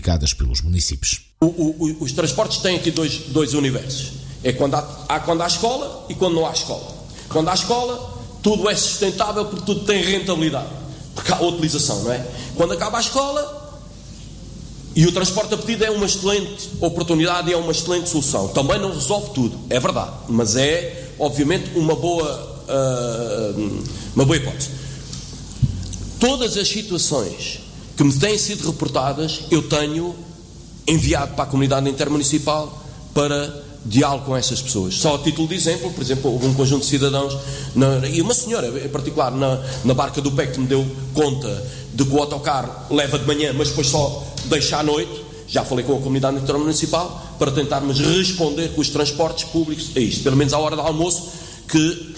praticadas pelos municípios. Os transportes têm aqui dois universos. É quando há escola e quando não há escola. Quando há escola, tudo é sustentável porque tudo tem rentabilidade, porque há utilização, não é? Quando acaba a escola e o transporte a pedido, é uma excelente oportunidade e é uma excelente solução. Também não resolve tudo, é verdade, mas é obviamente uma boa hipótese. Todas as situações que me têm sido reportadas, eu tenho enviado para a comunidade intermunicipal para diálogo com essas pessoas. Só a título de exemplo, por exemplo, houve um conjunto de cidadãos e uma senhora em particular na Barca do Pé que me deu conta de que o autocarro leva de manhã, mas depois só deixa à noite. Já falei com a comunidade intermunicipal para tentarmos responder com os transportes públicos a isto, pelo menos à hora do almoço que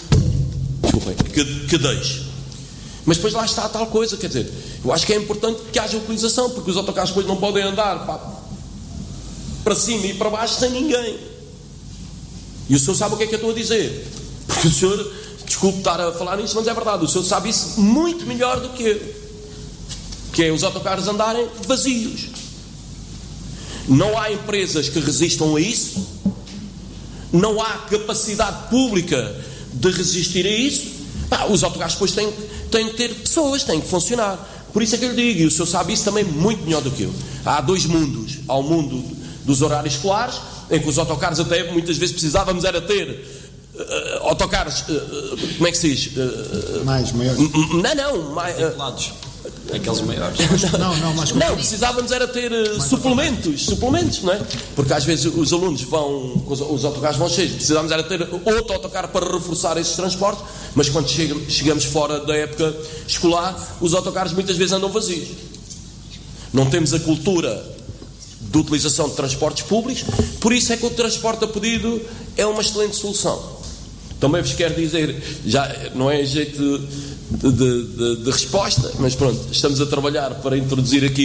deixe. Mas depois lá está a tal coisa, quer dizer, eu acho que é importante que haja utilização, porque os autocarros depois não podem andar para cima e para baixo sem ninguém. E o senhor sabe o que é que eu estou a dizer, porque o senhor, desculpe estar a falar nisso, mas é verdade, o senhor sabe isso muito melhor do que eu, que é os autocarros andarem vazios. Não há empresas que resistam a isso, não há capacidade pública de resistir a isso. Os autocarros depois têm que ter pessoas, têm que funcionar. Por isso é que eu lhe digo, e o senhor sabe isso também muito melhor do que eu. Há dois mundos. Há o mundo dos horários escolares, em que os autocarros até muitas vezes precisávamos era ter autocarros, como é que se diz? Mais maiores. Não, mais... Aqueles maiores. Não, precisávamos era ter suplementos, não é? Porque às vezes os alunos vão, os autocarros vão cheios, precisávamos era ter outro autocarro para reforçar esses transportes, mas quando chegamos fora da época escolar, os autocarros muitas vezes andam vazios. Não temos a cultura de utilização de transportes públicos, por isso é que o transporte a pedido é uma excelente solução. Também vos quero dizer, já não é jeito de resposta, mas pronto, estamos a trabalhar para introduzir aqui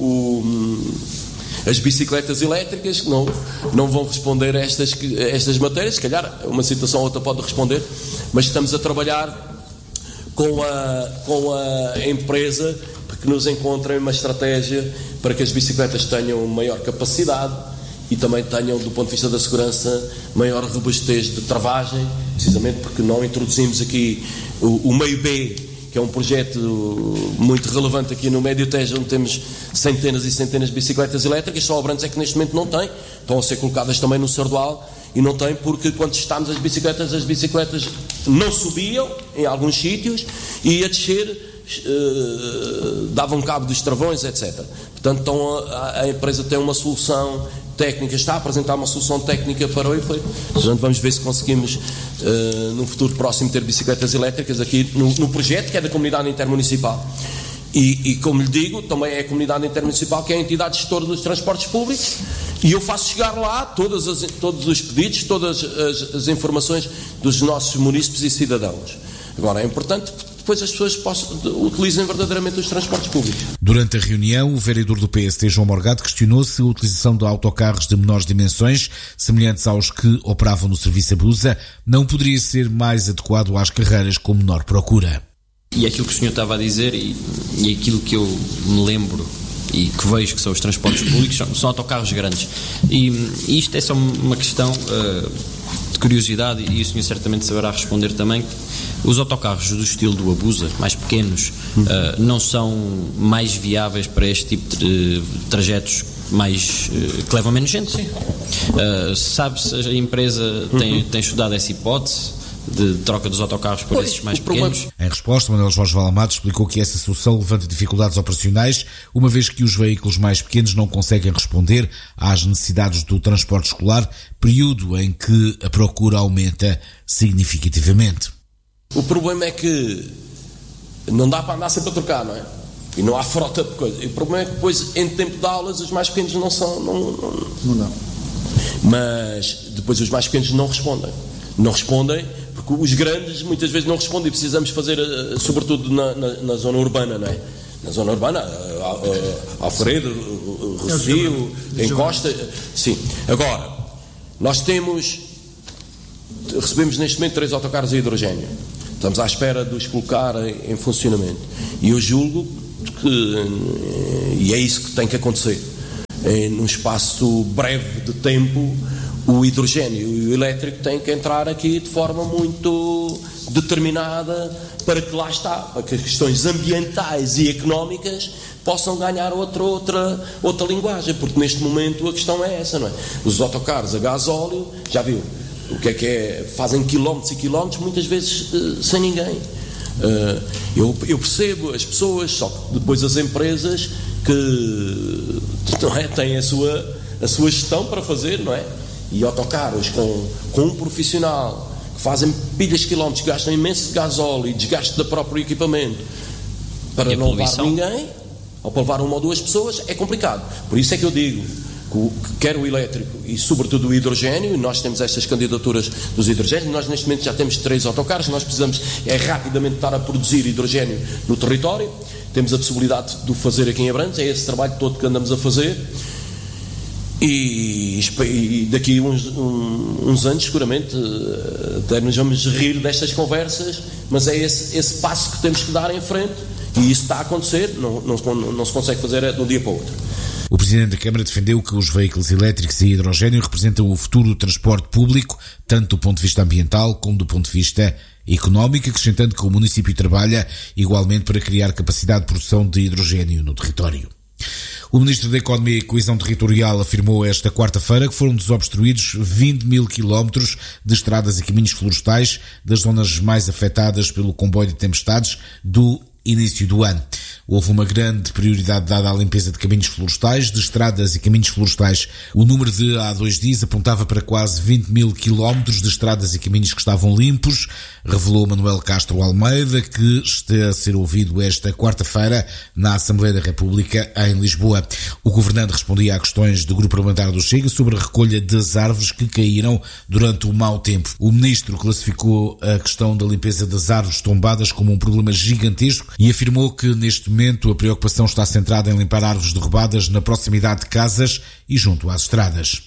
as bicicletas elétricas, que não vão responder a estas matérias, se calhar uma situação ou outra pode responder, mas estamos a trabalhar com a empresa para que nos encontrem uma estratégia para que as bicicletas tenham maior capacidade e também tenham, do ponto de vista da segurança, maior robustez de travagem, precisamente porque não introduzimos aqui o meio B, que é um projeto muito relevante aqui no Médio Tejo, onde temos centenas e centenas de bicicletas elétricas. Só Abrantes é que neste momento não tem, estão a ser colocadas também no Sardual, e não tem porque quando testámos as bicicletas não subiam em alguns sítios e a descer davam cabo dos travões, etc. Portanto, a empresa tem uma solução técnica, está a apresentar uma solução técnica para o efeito. Portanto, vamos ver se conseguimos no futuro próximo ter bicicletas elétricas aqui no projeto que é da comunidade intermunicipal. E como lhe digo, também é a comunidade intermunicipal que é a entidade gestora dos transportes públicos, e eu faço chegar lá todos os pedidos, todas as informações dos nossos munícipes e cidadãos. Agora, é importante que depois as pessoas utilizem verdadeiramente os transportes públicos. Durante a reunião, o vereador do PSD, João Morgado, questionou se a utilização de autocarros de menores dimensões, semelhantes aos que operavam no serviço Abusa, não poderia ser mais adequado às carreiras com menor procura. E aquilo que o senhor estava a dizer e aquilo que eu me lembro e que vejo que são os transportes públicos são autocarros grandes. E isto é só uma questão de curiosidade, e o senhor certamente saberá responder também. Os autocarros do estilo do Abusa, mais pequenos, não são mais viáveis para este tipo de trajetos mais que levam menos gente? Sim. Sabe se a empresa tem estudado essa hipótese de troca dos autocarros por esses mais pequenos? Em resposta, Manuel Jorge Valamado explicou que essa solução levanta dificuldades operacionais, uma vez que os veículos mais pequenos não conseguem responder às necessidades do transporte escolar, período em que a procura aumenta significativamente. O problema é que não dá para andar sempre a trocar, não é? E não há frota de coisa. E o problema é que depois, em tempo de aulas, os mais pequenos não dá. Mas depois os mais pequenos não respondem. Não respondem porque os grandes muitas vezes não respondem, e precisamos fazer, sobretudo na zona urbana, não é? Na zona urbana, Alfredo, Rocio, Encosta, sim. Agora, nós recebemos neste momento 3 autocarros a hidrogénio. Estamos à espera de os colocar em funcionamento. E eu julgo que, e é isso que tem que acontecer, num espaço breve de tempo, o hidrogênio e o elétrico têm que entrar aqui de forma muito determinada para que lá está, para que as questões ambientais e económicas possam ganhar outra linguagem, porque neste momento a questão é essa, não é? Os autocarros a gasóleo, já viu o que é, fazem quilómetros e quilómetros, muitas vezes sem ninguém. Eu percebo as pessoas, só que depois as empresas que não é, têm a sua gestão para fazer, não é? E autocarros com um profissional que fazem pilhas de quilómetros, gastam imenso de gasóleo e desgaste do próprio equipamento para não levar ninguém, ou para levar uma ou duas pessoas, é complicado. Por isso é que eu digo que quer o elétrico e sobretudo o hidrogênio, e nós temos estas candidaturas dos hidrogénios, nós neste momento já temos 3 autocarros, nós precisamos rapidamente estar a produzir hidrogênio no território, temos a possibilidade de o fazer aqui em Abrantes, é esse trabalho todo que andamos a fazer, e daqui a uns anos seguramente até nos vamos rir destas conversas, mas é esse passo que temos que dar em frente, e isso está a acontecer, não se consegue fazer de um dia para o outro. O Presidente da Câmara defendeu que os veículos elétricos e hidrogênio representam o futuro do transporte público, tanto do ponto de vista ambiental como do ponto de vista económico, acrescentando que o município trabalha igualmente para criar capacidade de produção de hidrogênio no território. O Ministro da Economia e Coesão Territorial afirmou esta quarta-feira que foram desobstruídos 20 mil quilómetros de estradas e caminhos florestais das zonas mais afetadas pelo comboio de tempestades do início do ano. Houve uma grande prioridade dada à limpeza de caminhos florestais, de estradas e caminhos florestais. O número de há 2 dias apontava para quase 20 mil quilómetros de estradas e caminhos que estavam limpos, revelou Manuel Castro Almeida, que está a ser ouvido esta quarta-feira na Assembleia da República em Lisboa. O governante respondia a questões do Grupo Parlamentar do Chega sobre a recolha das árvores que caíram durante o mau tempo. O ministro classificou a questão da limpeza das árvores tombadas como um problema gigantesco e afirmou que neste momento a preocupação está centrada em limpar árvores derrubadas na proximidade de casas e junto às estradas.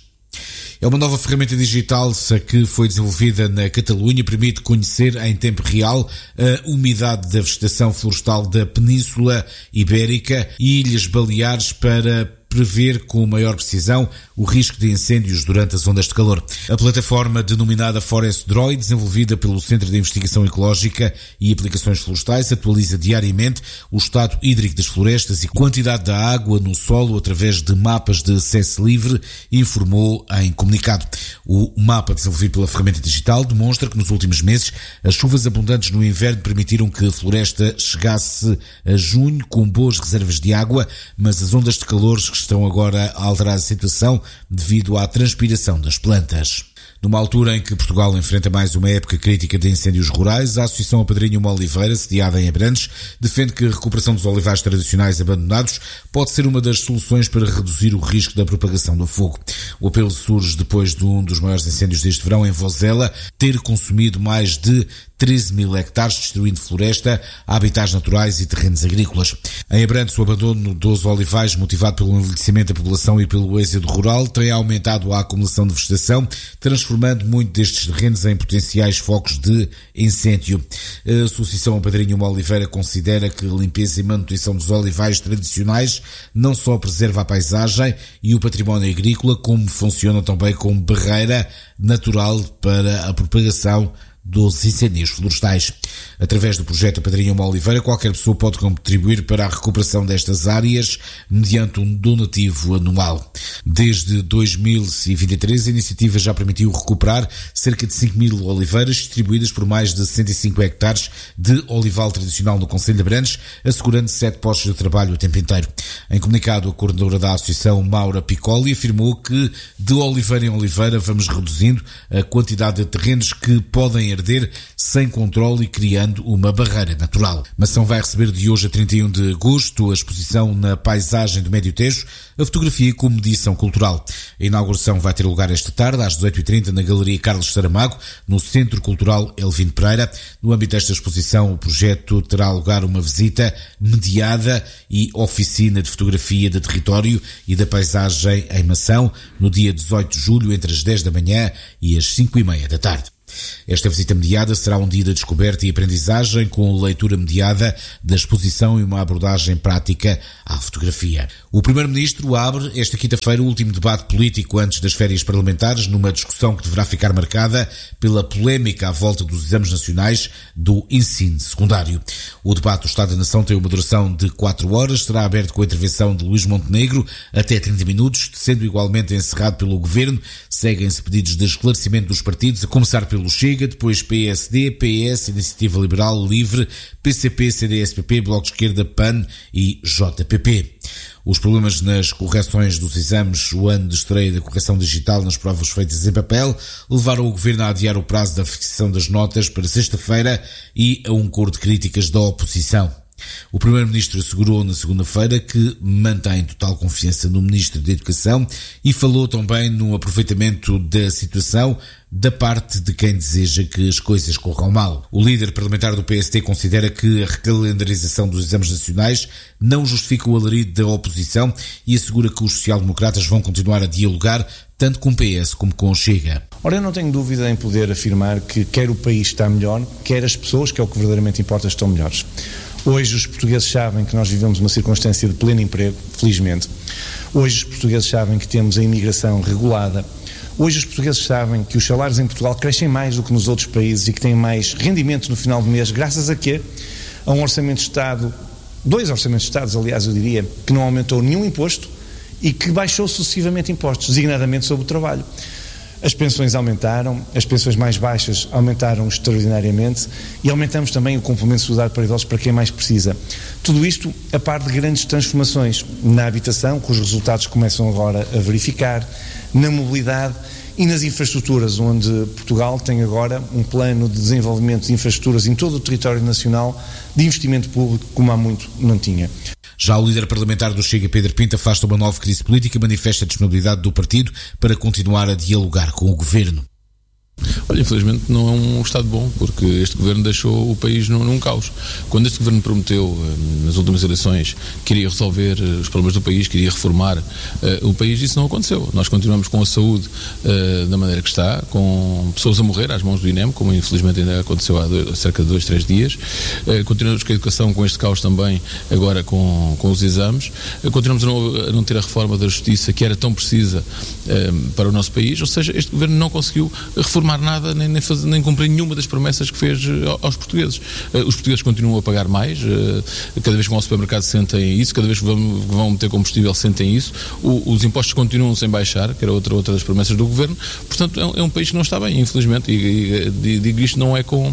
É uma nova ferramenta digital que foi desenvolvida na Catalunha, permite conhecer em tempo real a umidade da vegetação florestal da Península Ibérica e Ilhas Baleares para prever com maior precisão o risco de incêndios durante as ondas de calor. A plataforma denominada Forest Droid, desenvolvida pelo Centro de Investigação Ecológica e Aplicações Florestais, atualiza diariamente o estado hídrico das florestas e quantidade da água no solo através de mapas de acesso livre, informou em comunicado. O mapa desenvolvido pela ferramenta digital demonstra que nos últimos meses as chuvas abundantes no inverno permitiram que a floresta chegasse a junho com boas reservas de água, mas as ondas de calor estão agora a alterar a situação devido à transpiração das plantas. Numa altura em que Portugal enfrenta mais uma época crítica de incêndios rurais, a Associação Apadrinha uma Oliveira, sediada em Abrantes, defende que a recuperação dos olivais tradicionais abandonados pode ser uma das soluções para reduzir o risco da propagação do fogo. O apelo surge depois de um dos maiores incêndios deste verão em Vozela ter consumido mais de 13 mil hectares, destruindo floresta, habitats naturais e terrenos agrícolas. Em Abrantes, o abandono dos olivais, motivado pelo envelhecimento da população e pelo êxodo rural, tem aumentado a acumulação de vegetação, transformando muito destes terrenos em potenciais focos de incêndio. A Associação Apadrinha uma Oliveira considera que a limpeza e manutenção dos olivais tradicionais não só preserva a paisagem e o património agrícola, como funciona também como barreira natural para a propagação dos incêndios florestais. Através do projeto Apadrinha uma Oliveira, qualquer pessoa pode contribuir para a recuperação destas áreas mediante um donativo anual. Desde 2023, a iniciativa já permitiu recuperar cerca de 5 mil oliveiras distribuídas por mais de 65 hectares de olival tradicional no concelho de Abrantes, assegurando 7 postos de trabalho o tempo inteiro. Em comunicado, a coordenadora da associação, Maura Piccoli, afirmou que de oliveira em oliveira vamos reduzindo a quantidade de terrenos que podem arder sem controle e criando uma barreira natural. Mação vai receber de hoje a 31 de agosto a exposição na paisagem do Médio Tejo, a fotografia como mediação cultural. A inauguração vai ter lugar esta tarde às 18h30 na Galeria Carlos Saramago, no Centro Cultural Elvino Pereira. No âmbito desta exposição, o projeto terá lugar uma visita mediada e oficina de fotografia de território e da paisagem em Mação, no dia 18 de julho, entre as 10 da manhã e as 5h30 da tarde. Esta visita mediada será um dia de descoberta e aprendizagem, com leitura mediada da exposição e uma abordagem prática à fotografia. O Primeiro-Ministro abre esta quinta-feira o último debate político antes das férias parlamentares, numa discussão que deverá ficar marcada pela polémica à volta dos exames nacionais do ensino secundário. O debate do Estado da Nação tem uma duração de 4 horas, será aberto com a intervenção de Luís Montenegro até 30 minutos, sendo igualmente encerrado pelo Governo. Seguem-se pedidos de esclarecimento dos partidos, a começar pelo Chega, depois PSD, PS, Iniciativa Liberal, Livre, PCP, CDS-PP, Bloco de Esquerda, PAN e JPP. Os problemas nas correções dos exames, o ano de estreia da correção digital nas provas feitas em papel, levaram o Governo a adiar o prazo da fixação das notas para sexta-feira e a um coro de críticas da oposição. O Primeiro-Ministro assegurou na segunda-feira que mantém total confiança no Ministro da Educação e falou também no aproveitamento da situação da parte de quem deseja que as coisas corram mal. O líder parlamentar do PST considera que a recalendarização dos exames nacionais não justifica o alarido da oposição e assegura que os social-democratas vão continuar a dialogar tanto com o PS como com o Chega. Ora, eu não tenho dúvida em poder afirmar que quer o país está melhor, quer as pessoas, que é o que verdadeiramente importa, estão melhores. Hoje os portugueses sabem que nós vivemos uma circunstância de pleno emprego, felizmente. Hoje os portugueses sabem que temos a imigração regulada. Hoje os portugueses sabem que os salários em Portugal crescem mais do que nos outros países e que têm mais rendimento no final do mês, graças a quê? A um orçamento de Estado, 2 orçamentos de Estado, aliás, eu diria, que não aumentou nenhum imposto e que baixou sucessivamente impostos, designadamente sobre o trabalho. As pensões aumentaram, as pensões mais baixas aumentaram extraordinariamente e aumentamos também o complemento solidário para idosos para quem mais precisa. Tudo isto a par de grandes transformações na habitação, cujos resultados começam agora a verificar, na mobilidade e nas infraestruturas, onde Portugal tem agora um plano de desenvolvimento de infraestruturas em todo o território nacional de investimento público como há muito não tinha. Já o líder parlamentar do Chega, Pedro Pinto, afasta uma nova crise política e manifesta a disponibilidade do partido para continuar a dialogar com o Governo. Olha, infelizmente não é um Estado bom, porque este Governo deixou o país num caos. Quando este Governo prometeu, nas últimas eleições, que iria resolver os problemas do país, que iria reformar o país, isso não aconteceu. Nós continuamos com a saúde da maneira que está, com pessoas a morrer às mãos do INEM, como infelizmente ainda aconteceu há cerca de 2, 3 dias. Continuamos com a educação, com este caos também, agora com os exames. Continuamos a não ter a reforma da justiça, que era tão precisa para o nosso país. Ou seja, este Governo não conseguiu reformar nada, nem cumprir nenhuma das promessas que fez aos portugueses. Os portugueses continuam a pagar mais, cada vez que vão ao supermercado sentem isso, cada vez que vão meter combustível sentem isso, os impostos continuam sem baixar, que era outra das promessas do Governo. Portanto, é um país que não está bem, infelizmente, e digo isto não é com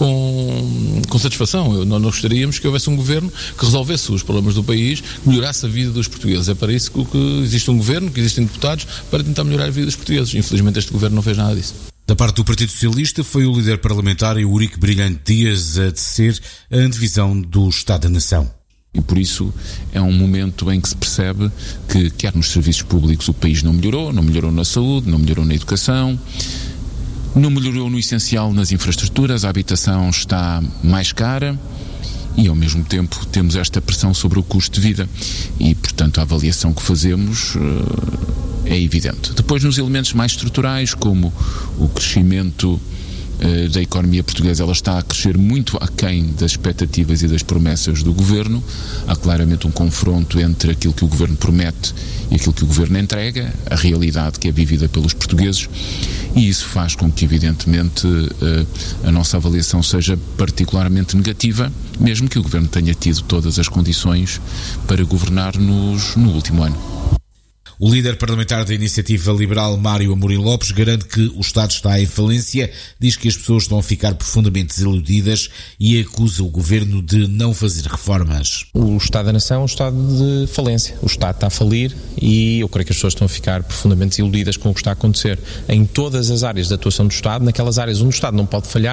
satisfação. Nós gostaríamos que houvesse um Governo que resolvesse os problemas do país, que melhorasse a vida dos portugueses. É para isso que existe um Governo, que existem deputados, para tentar melhorar a vida dos portugueses. Infelizmente este Governo não fez nada disso. Da parte do Partido Socialista, foi o líder parlamentar Eurico Brilhante Dias a tecer a antevisão do Estado da Nação. E por isso é um momento em que se percebe que, quer nos serviços públicos, o país não melhorou na saúde, não melhorou na educação, não melhorou no essencial nas infraestruturas, a habitação está mais cara e, ao mesmo tempo, temos esta pressão sobre o custo de vida e, portanto, a avaliação que fazemos é evidente. Depois, nos elementos mais estruturais, como o crescimento da economia portuguesa, ela está a crescer muito aquém das expectativas e das promessas do Governo. Há claramente um confronto entre aquilo que o Governo promete e aquilo que o Governo entrega, a realidade que é vivida pelos portugueses, e isso faz com que, evidentemente, a nossa avaliação seja particularmente negativa, mesmo que o Governo tenha tido todas as condições para governar-nos no último ano. O líder parlamentar da Iniciativa Liberal, Mário Amorim Lopes, garante que o Estado está em falência, diz que as pessoas estão a ficar profundamente desiludidas e acusa o Governo de não fazer reformas. O Estado da Nação é um estado de falência. O Estado está a falir e eu creio que as pessoas estão a ficar profundamente desiludidas com o que está a acontecer em todas as áreas de atuação do Estado. Naquelas áreas onde o Estado não pode falhar,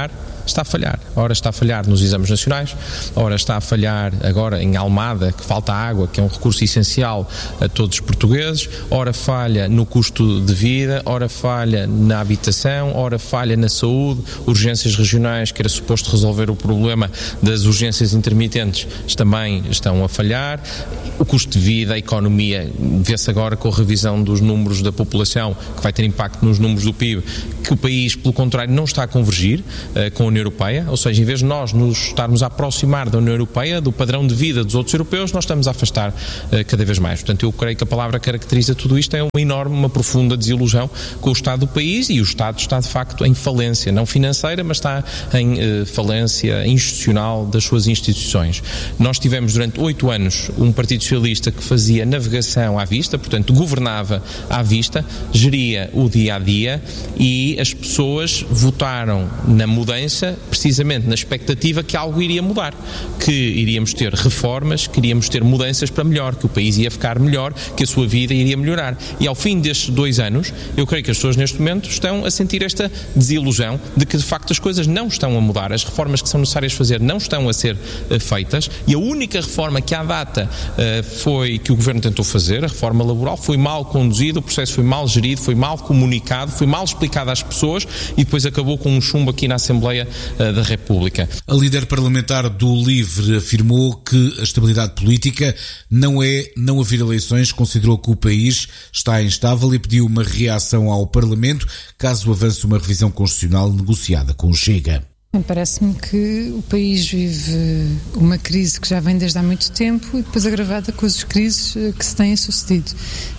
está a falhar. Ora está a falhar nos exames nacionais, ora está a falhar agora em Almada, que falta água, que é um recurso essencial a todos os portugueses, ora falha no custo de vida, ora falha na habitação, ora falha na saúde, urgências regionais, que era suposto resolver o problema das urgências intermitentes, também estão a falhar. O custo de vida, a economia, vê-se agora com a revisão dos números da população, que vai ter impacto nos números do PIB, que o país, pelo contrário, não está a convergir com a União Europeia, ou seja, em vez de nós nos estarmos a aproximar da União Europeia, do padrão de vida dos outros europeus, nós estamos a afastar cada vez mais. Portanto, eu creio que a palavra que caracteriza tudo isto é uma profunda desilusão com o Estado do país, e o Estado está, de facto, em falência, não financeira, mas está em falência institucional das suas instituições. Nós tivemos durante 8 anos um Partido Socialista que fazia navegação à vista, portanto governava à vista, geria o dia a dia, e as pessoas votaram na mudança precisamente na expectativa que algo iria mudar, que iríamos ter reformas, que iríamos ter mudanças para melhor, que o país ia ficar melhor, que a sua vida iria melhorar. E ao fim destes 2 anos, eu creio que as pessoas neste momento estão a sentir esta desilusão de que de facto as coisas não estão a mudar, as reformas que são necessárias fazer não estão a ser feitas, e a única reforma que à data foi que o Governo tentou fazer, a reforma laboral, foi mal conduzida, o processo foi mal gerido, foi mal comunicado, foi mal explicado às pessoas, e depois acabou com um chumbo aqui na Assembleia da República. A líder parlamentar do LIVRE afirmou que a estabilidade política não haver eleições, considerou que o país está instável e pediu uma reação ao Parlamento caso avance uma revisão constitucional negociada com o Chega. Parece-me que o país vive uma crise que já vem desde há muito tempo e depois agravada com as crises que se têm sucedido.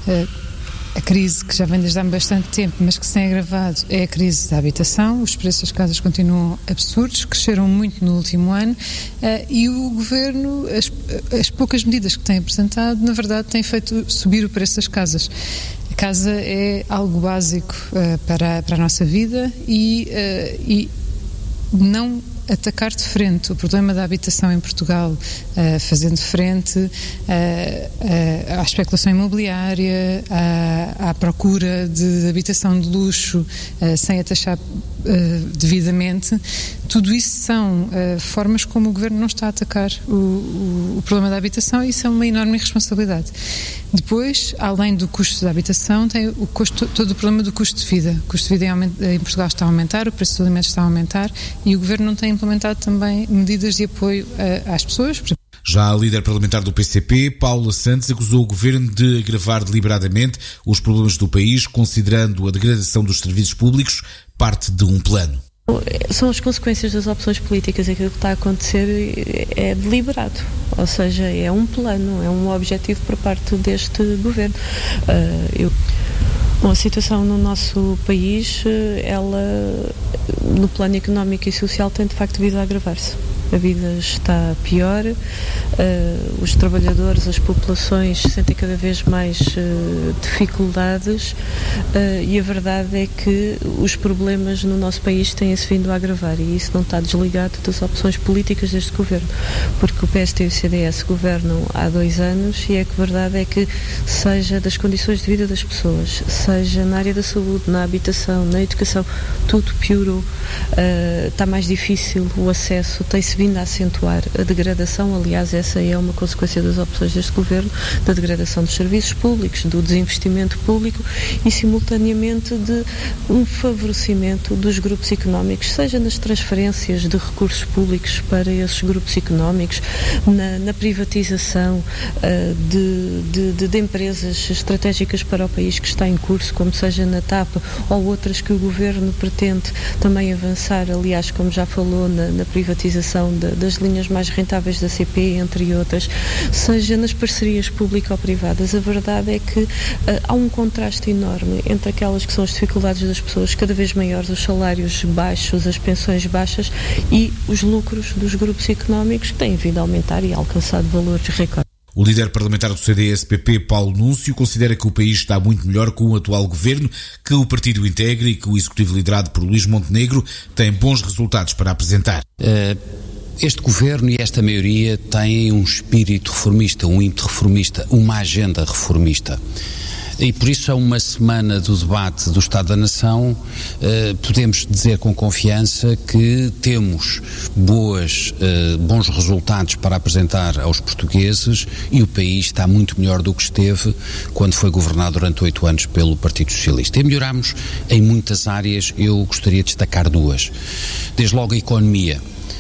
A crise que já vem desde há bastante tempo, mas que se tem agravado, é a crise da habitação. Os preços das casas continuam absurdos, cresceram muito no último ano, e o Governo, as poucas medidas que tem apresentado, na verdade, têm feito subir o preço das casas. A casa é algo básico para a nossa vida, e não atacar de frente o problema da habitação em Portugal, fazendo frente à especulação imobiliária, à procura de habitação de luxo, sem a taxar devidamente, tudo isso são formas como o Governo não está a atacar o problema da habitação, e isso é uma enorme irresponsabilidade. Depois, além do custo da habitação, tem todo o problema do custo de vida. O custo de vida em Portugal está a aumentar, o preço dos alimentos está a aumentar, e o Governo não tem implementado também medidas de apoio às pessoas. Já a líder parlamentar do PCP, Paula Santos, acusou o Governo de agravar deliberadamente os problemas do país, considerando a degradação dos serviços públicos parte de um plano. São as consequências das opções políticas. Aquilo que está a acontecer é deliberado, ou seja, é um plano, é um objetivo por parte deste Governo. A situação no nosso país, ela, no plano económico e social, tem de facto vindo a agravar-se. A vida está pior, os trabalhadores, as populações sentem cada vez mais dificuldades, e a verdade é que os problemas no nosso país têm-se vindo a agravar, e isso não está desligado das opções políticas deste Governo, porque o PST e o CDS governam há 2 anos, e a verdade é que, seja das condições de vida das pessoas, seja na área da saúde, na habitação, na educação, tudo piorou, está mais difícil o acesso, tem-se vindo a acentuar a degradação. Aliás, essa é uma consequência das opções deste Governo, da degradação dos serviços públicos, do desinvestimento público e, simultaneamente, de um favorecimento dos grupos económicos, seja nas transferências de recursos públicos para esses grupos económicos, na privatização de empresas estratégicas para o país que está em curso, como seja na TAP ou outras que o Governo pretende também avançar, aliás, como já falou, na privatização das linhas mais rentáveis da CP, entre outras, seja nas parcerias público-privadas. A verdade é que há um contraste enorme entre aquelas que são as dificuldades das pessoas, cada vez maiores, os salários baixos, as pensões baixas, e os lucros dos grupos económicos, que têm vindo a aumentar e alcançado valores recordes. O líder parlamentar do CDS-PP, Paulo Núncio, considera que o país está muito melhor com o atual governo, que o partido integra e que o executivo liderado por Luís Montenegro tem bons resultados para apresentar. Este governo e esta maioria têm um espírito reformista, um ímpeto reformista, uma agenda reformista. E por isso, a uma semana do debate do Estado da Nação, podemos dizer com confiança que temos bons resultados para apresentar aos portugueses e o país está muito melhor do que esteve quando foi governado durante 8 anos pelo Partido Socialista. E melhoramos em muitas áreas, eu gostaria de destacar 2. Desde logo a economia.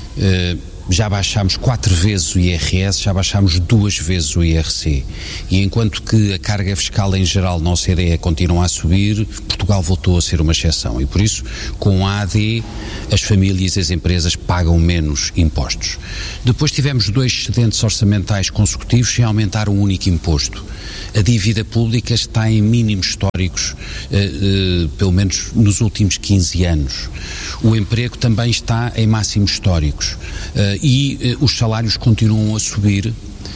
Já baixámos 4 vezes o IRS, já baixámos 2 vezes o IRC. E enquanto que a carga fiscal em geral na OCDE continua a subir, Portugal voltou a ser uma exceção. E por isso, com a AD, as famílias e as empresas pagam menos impostos. Depois tivemos 2 excedentes orçamentais consecutivos sem aumentar um único imposto. A dívida pública está em mínimos históricos, pelo menos nos últimos 15 anos. O emprego também está em máximos históricos. E os salários continuam a subir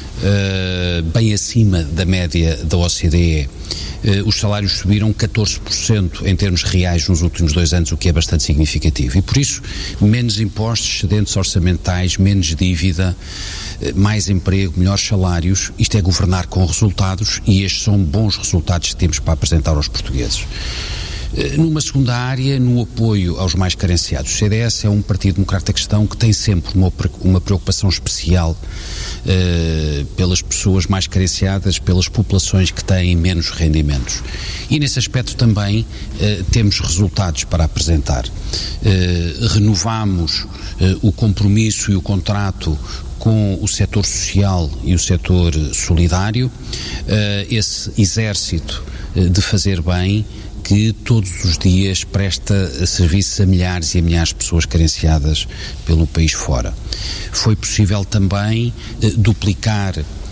bem acima da média da OCDE. Os salários subiram 14% em termos reais nos últimos 2 anos, o que é bastante significativo. E por isso, menos impostos, excedentes orçamentais, menos dívida, mais emprego, melhores salários. Isto é governar com resultados e estes são bons resultados que temos para apresentar aos portugueses. Numa segunda área, no apoio aos mais carenciados. O CDS é um partido democrata cristão que tem sempre uma preocupação especial pelas pessoas mais carenciadas, pelas populações que têm menos rendimentos. E nesse aspecto também temos resultados para apresentar. Renovamos o compromisso e o contrato com o setor social e o setor solidário, esse exército de fazer bem, que todos os dias presta serviços a milhares e a milhares de pessoas carenciadas pelo país fora. Foi possível também duplicar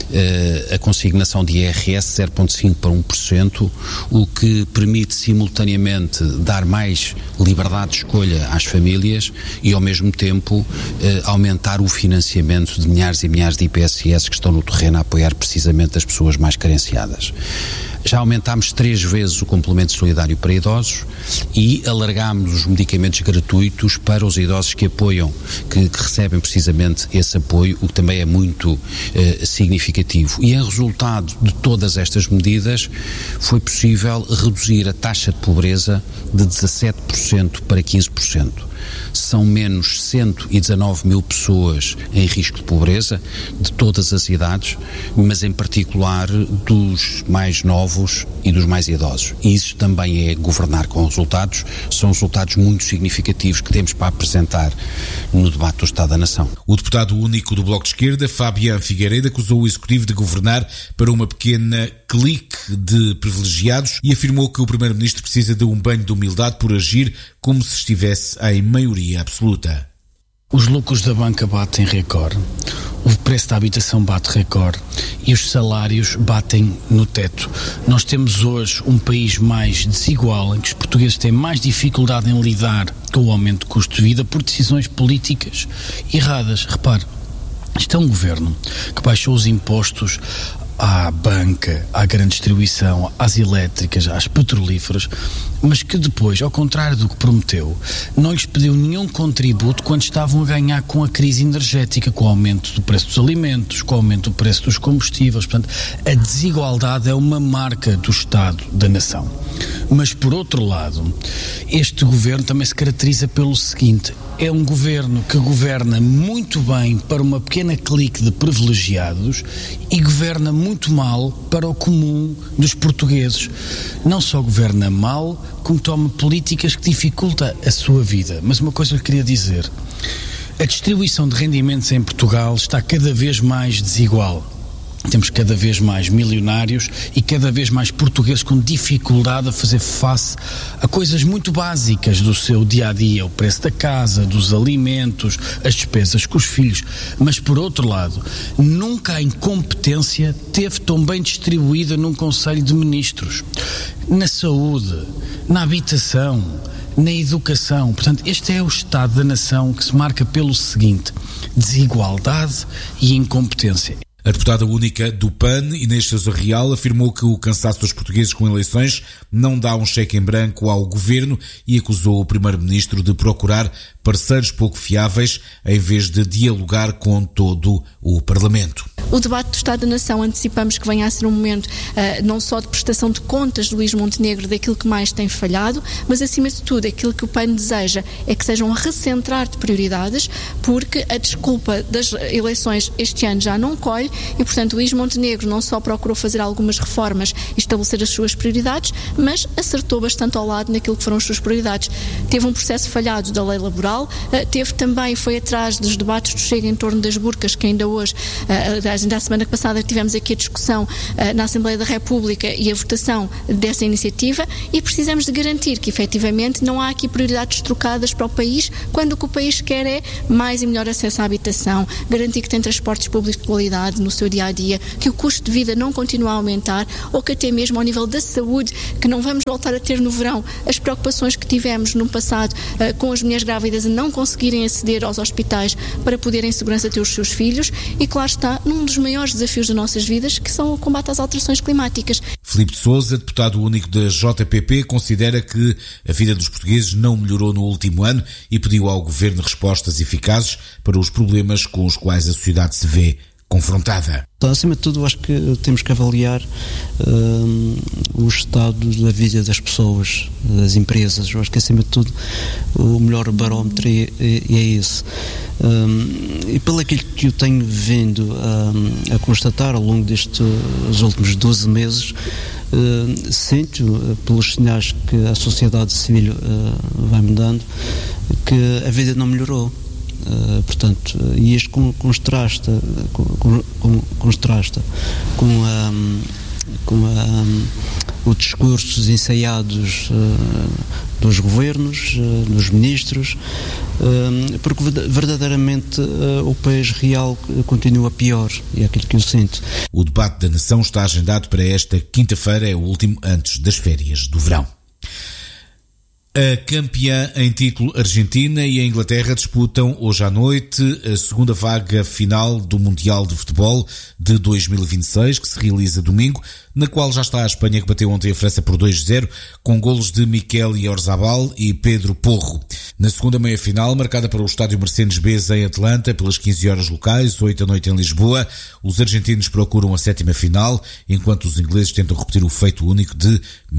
a consignação de IRS 0,5 para 1%, o que permite simultaneamente dar mais liberdade de escolha às famílias e ao mesmo tempo aumentar o financiamento de milhares e milhares de IPSS que estão no terreno a apoiar precisamente as pessoas mais carenciadas. Já aumentámos 3 vezes o complemento solidário para idosos e alargámos os medicamentos gratuitos para os idosos que apoiam, que recebem precisamente esse apoio, o que também é muito significativo. E em resultado de todas estas medidas foi possível reduzir a taxa de pobreza de 17% para 15%. São menos 119 mil pessoas em risco de pobreza, de todas as idades, mas em particular dos mais novos e dos mais idosos. E isso também é governar com resultados, são resultados muito significativos que temos para apresentar no debate do Estado da Nação. O deputado único do Bloco de Esquerda, Fabián Figueiredo, acusou o Executivo de governar para uma pequena clique de privilegiados e afirmou que o Primeiro-Ministro precisa de um banho de humildade por agir como se estivesse em maioria absoluta. Os lucros da banca batem recorde, o preço da habitação bate recorde e os salários batem no teto. Nós temos hoje um país mais desigual, em que os portugueses têm mais dificuldade em lidar com o aumento do custo de vida por decisões políticas erradas. Repare, isto é um governo que baixou os impostos à banca, à grande distribuição, às elétricas, às petrolíferas, mas que depois, ao contrário do que prometeu, não lhes pediu nenhum contributo quando estavam a ganhar com a crise energética, com o aumento do preço dos alimentos, com o aumento do preço dos combustíveis. Portanto, a desigualdade é uma marca do Estado da Nação. Mas, por outro lado, este governo também se caracteriza pelo seguinte: é um governo que governa muito bem para uma pequena clique de privilegiados e governa muito mal para o comum dos portugueses. Não só governa mal, como toma políticas que dificultam a sua vida. Mas uma coisa que eu queria dizer: a distribuição de rendimentos em Portugal está cada vez mais desigual. Temos cada vez mais milionários e cada vez mais portugueses com dificuldade a fazer face a coisas muito básicas do seu dia-a-dia, o preço da casa, dos alimentos, as despesas com os filhos. Mas, por outro lado, nunca a incompetência teve tão bem distribuída num Conselho de Ministros. Na saúde, na habitação, na educação. Portanto, este é o Estado da Nação que se marca pelo seguinte: desigualdade e incompetência. A deputada única do PAN, Inês Sousa Real, afirmou que o cansaço dos portugueses com eleições não dá um cheque em branco ao governo e acusou o Primeiro-Ministro de procurar parceiros pouco fiáveis, em vez de dialogar com todo o Parlamento. O debate do Estado da Nação antecipamos que venha a ser um momento não só de prestação de contas de Luís Montenegro daquilo que mais tem falhado, mas acima de tudo aquilo que o PAN deseja é que seja um recentrar de prioridades, porque a desculpa das eleições este ano já não colhe e, portanto, Luís Montenegro não só procurou fazer algumas reformas e estabelecer as suas prioridades, mas acertou bastante ao lado naquilo que foram as suas prioridades. Teve um processo falhado da lei laboral, foi atrás dos debates do Chega em torno das burcas, que ainda hoje, ainda a semana passada tivemos aqui a discussão na Assembleia da República e a votação dessa iniciativa, e precisamos de garantir que efetivamente não há aqui prioridades trocadas para o país, quando o que o país quer é mais e melhor acesso à habitação, garantir que tem transportes públicos de qualidade no seu dia-a-dia, que o custo de vida não continue a aumentar, ou que até mesmo ao nível da saúde, que não vamos voltar a ter no verão as preocupações que tivemos no passado com as mulheres grávidas a não conseguirem aceder aos hospitais para poderem em segurança ter os seus filhos, e claro está, num dos maiores desafios das nossas vidas, que são o combate às alterações climáticas. Filipe de Sousa, deputado único da JPP, considera que a vida dos portugueses não melhorou no último ano e pediu ao Governo respostas eficazes para os problemas com os quais a sociedade se vê confrontada. Então, acima de tudo, acho que temos que avaliar o estado da vida das pessoas, das empresas. Eu acho que, acima de tudo, o melhor barómetro é esse. E pelo aquilo que eu tenho vindo a constatar ao longo destes últimos 12 meses, sinto, pelos sinais que a sociedade civil vai-me dando, que a vida não melhorou. Portanto, e isto contrasta com os discursos ensaiados dos governos, dos ministros, porque verdadeiramente o país real continua pior, e é aquilo que eu sinto. O debate da nação está agendado para esta quinta-feira, é o último antes das férias do verão. A campeã em título Argentina e a Inglaterra disputam hoje à noite a segunda vaga final do Mundial de Futebol de 2026, que se realiza domingo, na qual já está a Espanha, que bateu ontem a França por 2-0, com golos de Miquel Oyarzabal e Pedro Porro. Na segunda meia-final, marcada para o estádio Mercedes-Benz em Atlanta, pelas 15 horas locais, 8 da noite em Lisboa, os argentinos procuram a sétima final, enquanto os ingleses tentam repetir o feito único de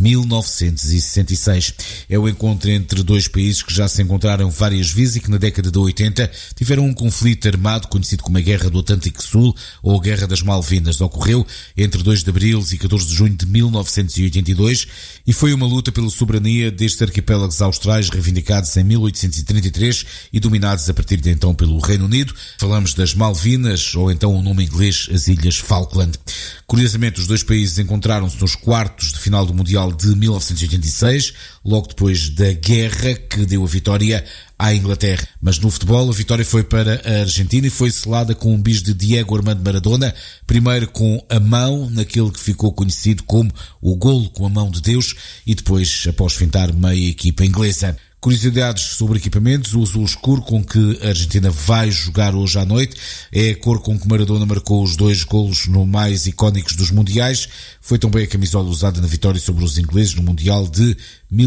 1966. É o encontro entre dois países que já se encontraram várias vezes e que na década de 80 tiveram um conflito armado conhecido como a Guerra do Atlântico Sul ou a Guerra das Malvinas. Ocorreu entre 2 de abril e 14 de junho de 1982 e foi uma luta pela soberania destes arquipélagos austrais reivindicados em 1833 e dominados a partir de então pelo Reino Unido. Falamos das Malvinas, ou então o nome inglês, as Ilhas Falkland. Curiosamente, os dois países encontraram-se nos quartos de final do Mundial de 1986, logo depois da guerra que deu a vitória à Inglaterra. Mas no futebol a vitória foi para a Argentina e foi selada com um bis de Diego Armando Maradona, primeiro com a mão, naquele que ficou conhecido como o golo com a mão de Deus, e depois após fintar meia equipa inglesa. Curiosidades sobre equipamentos: o azul escuro com que a Argentina vai jogar hoje à noite é a cor com que Maradona marcou os 2 golos no mais icónicos dos mundiais. Foi também a camisola usada na vitória sobre os ingleses no Mundial de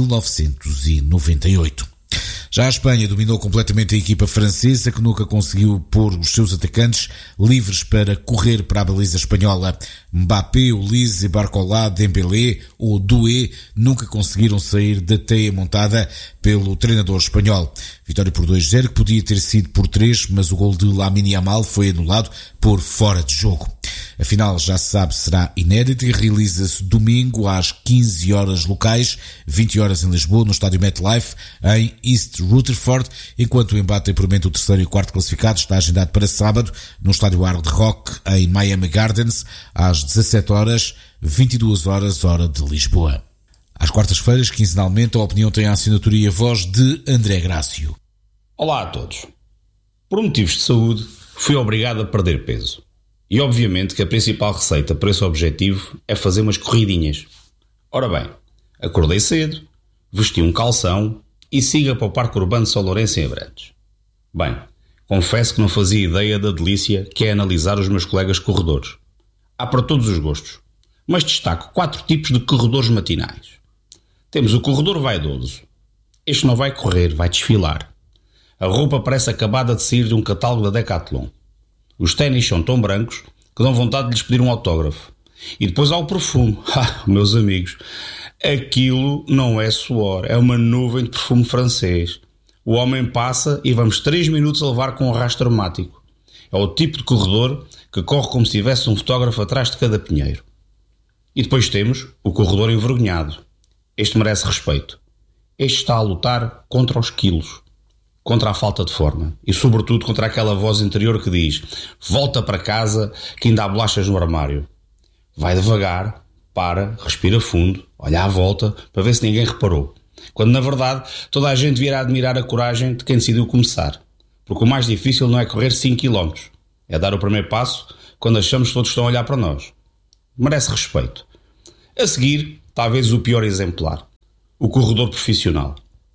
1998. Já a Espanha dominou completamente a equipa francesa, que nunca conseguiu pôr os seus atacantes livres para correr para a baliza espanhola. Mbappé, Olise, Barcola, Dembélé ou Doué nunca conseguiram sair da teia montada pelo treinador espanhol. Vitória por 2-0, que podia ter sido por 3, mas o gol de Lamine Yamal foi anulado por fora de jogo. A final, já se sabe, será inédita e realiza-se domingo às 15 horas locais, 20 horas em Lisboa, no estádio MetLife, em East Rutherford, enquanto o embate entre o terceiro e o quarto classificado está agendado para sábado, no estádio Hard Rock, em Miami Gardens, às 17 horas, 22 horas, hora de Lisboa. Às quartas-feiras, quinzenalmente, a opinião tem a assinatura e a voz de André Grácio. Olá a todos. Por motivos de saúde, fui obrigado a perder peso. E obviamente que a principal receita para esse objetivo é fazer umas corridinhas. Ora bem, acordei cedo, vesti um calção e siga para o Parque Urbano de São Lourenço em Abrantes. Bem, confesso que não fazia ideia da delícia que é analisar os meus colegas corredores. Há para todos os gostos, mas destaco 4 tipos de corredores matinais. Temos o corredor vaidoso. Este não vai correr, vai desfilar. A roupa parece acabada de sair de um catálogo da Decathlon. Os ténis são tão brancos que dão vontade de lhes pedir um autógrafo. E depois há o perfume. Meus amigos, aquilo não é suor, é uma nuvem de perfume francês. O homem passa e vamos 3 minutos a levar com um arrasto dramático. É o tipo de corredor que corre como se tivesse um fotógrafo atrás de cada pinheiro. E depois temos o corredor envergonhado. Este merece respeito. Este está a lutar contra os quilos, contra a falta de forma e, sobretudo, contra aquela voz interior que diz: volta para casa que ainda há bolachas no armário. Vai devagar, para, respira fundo, olha à volta para ver se ninguém reparou. Quando, na verdade, toda a gente devia admirar a coragem de quem decidiu começar. Porque o mais difícil não é correr 5 km, é dar o primeiro passo quando achamos que todos estão a olhar para nós. Merece respeito. A seguir, talvez o pior exemplar. O corredor profissional.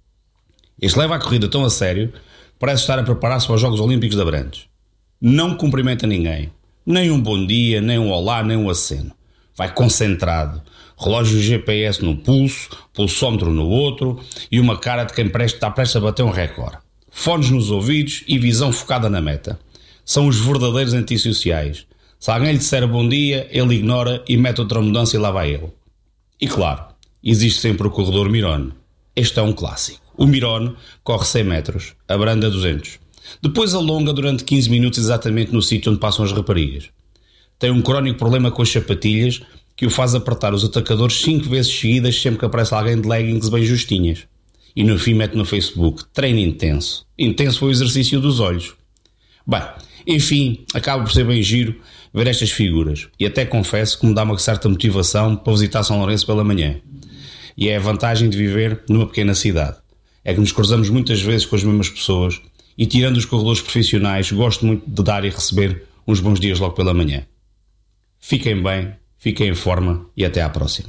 Este leva a corrida tão a sério, parece estar a preparar-se para os Jogos Olímpicos de Abrantes. Não cumprimenta ninguém. Nem um bom dia, nem um olá, nem um aceno. Vai concentrado. Relógio GPS no pulso, pulsómetro no outro e uma cara de quem está prestes a bater um recorde. Fones nos ouvidos e visão focada na meta. São os verdadeiros antissociais. Se alguém lhe disser bom dia, ele ignora e mete outra mudança e lá vai ele. E claro, existe sempre o corredor Mirone. Este é um clássico. O Mirone corre 100 metros, abranda 200. Depois alonga durante 15 minutos exatamente no sítio onde passam as raparigas. Tem um crónico problema com as sapatilhas que o faz apertar os atacadores 5 vezes seguidas sempre que aparece alguém de leggings bem justinhas. E no fim mete no Facebook: treino intenso. Intenso foi o exercício dos olhos. Bem, enfim, acaba por ser bem giro ver estas figuras. E até confesso que me dá uma certa motivação para visitar São Lourenço pela manhã. E é a vantagem de viver numa pequena cidade. É que nos cruzamos muitas vezes com as mesmas pessoas e, tirando os corredores profissionais, gosto muito de dar e receber uns bons dias logo pela manhã. Fiquem bem, fiquem em forma e até à próxima.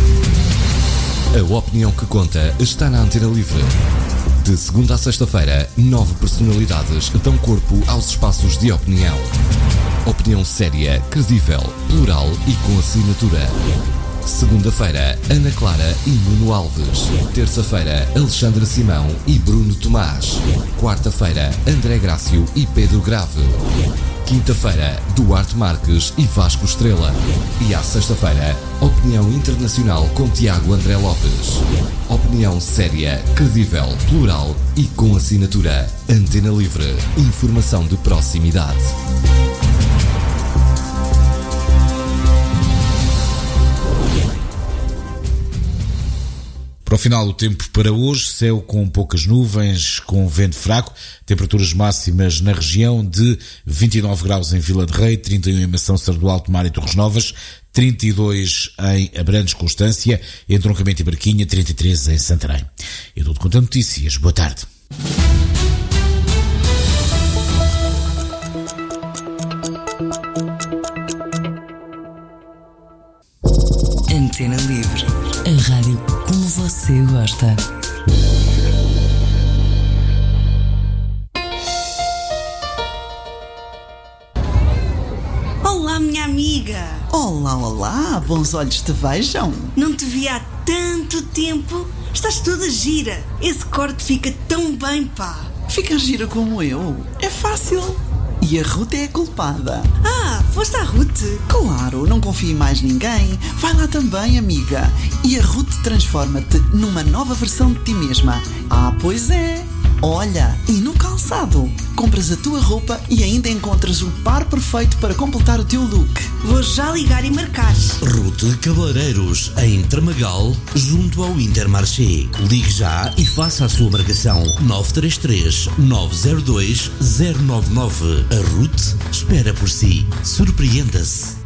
A opinião que conta está na Antena Livre. De segunda a sexta-feira, 9 personalidades dão corpo aos espaços de opinião. Opinião séria, credível, plural e com assinatura. Segunda-feira, Ana Clara e Nuno Alves. Terça-feira, Alexandra Simão e Bruno Tomás. Quarta-feira, André Grácio e Pedro Grave. Quinta-feira, Duarte Marques e Vasco Estrela. E à sexta-feira, Opinião Internacional com Tiago André Lopes. Opinião séria, credível, plural e com assinatura. Antena Livre. Informação de proximidade. Para o final, o tempo para hoje: céu com poucas nuvens, com vento fraco, temperaturas máximas na região de 29 graus em Vila de Rei, 31 em Mação, Sardo Alto, Mar e Torres Novas, 32 em Abrantes, Constância, Entroncamento e Barquinha, 33 em Santarém. Eu dou-te conta de notícias. Boa tarde. Antena Livre, a rádio como você gosta. Olá, minha amiga. Olá, olá, bons olhos te vejam. Não te vi há tanto tempo. Estás toda gira. Esse corte fica tão bem, pá. Fica gira como eu. É fácil. E a Ruth é a culpada. Ah, foste à Ruth? Claro, não confio em mais ninguém. Vai lá também, amiga. E a Ruth transforma-te numa nova versão de ti mesma. Ah, pois é. Olha, e no calçado? Compras a tua roupa e ainda encontras o par perfeito para completar o teu look. Vou já ligar e marcar. Ruth Cabeleireiros, em Tramagal, junto ao Intermarché. Ligue já e faça a sua marcação 933 902 099. A Ruth espera por si. Surpreenda-se.